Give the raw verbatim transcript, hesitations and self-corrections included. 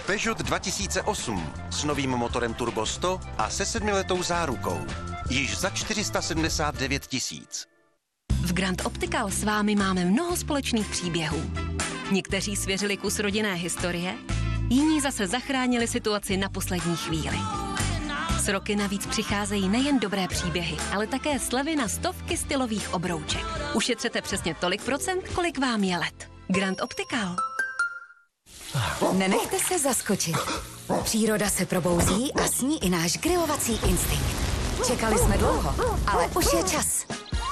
Peugeot dva tisíce osm s novým motorem Turbo sto a se sedmiletou zárukou. Již za čtyři sta sedmdesát devět tisíc. V Grand Optical s vámi máme mnoho společných příběhů. Někteří svěřili kus rodinné historie, jiní zase zachránili situaci na poslední chvíli. S roky navíc přicházejí nejen dobré příběhy, ale také slevy na stovky stylových obrouček. Ušetřete přesně tolik procent, kolik vám je let. Grand Optical. Nenechte se zaskočit. Příroda se probouzí a s ní i náš grilovací instinkt. Čekali jsme dlouho, ale už je čas.